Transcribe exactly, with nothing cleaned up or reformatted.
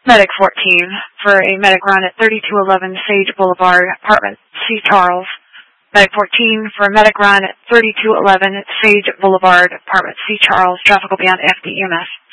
Medic fourteen for a medic run at thirty-two eleven Sage Boulevard, Apartment C. Charles. Medic fourteen for a medic run at thirty-two eleven Sage Boulevard, Apartment C. Charles. Traffic will be on F D E M S.